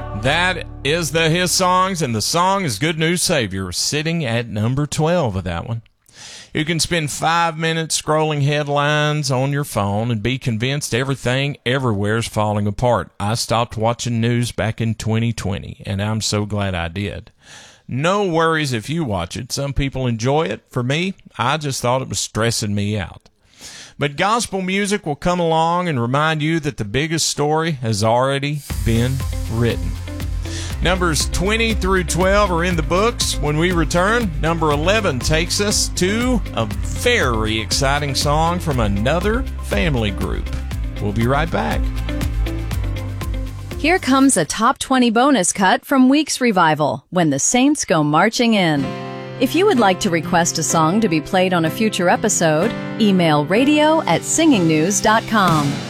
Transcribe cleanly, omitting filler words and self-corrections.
That is the His Songs, and the song is Good News Savior, sitting at number 12 of that one. You can spend 5 minutes scrolling headlines on your phone and be convinced everything everywhere is falling apart. I stopped watching news back in 2020, and I'm so glad I did. No worries if you watch it. Some people enjoy it. For me, I just thought it was stressing me out. But gospel music will come along and remind you that the biggest story has already been written. Numbers 20 through 12 are in the books. When we return, number 11 takes us to a very exciting song from another family group. We'll be right back. Here comes a top 20 bonus cut from Week's Revival, When the Saints Go Marching In. If you would like to request a song to be played on a future episode, email radio@singingnews.com.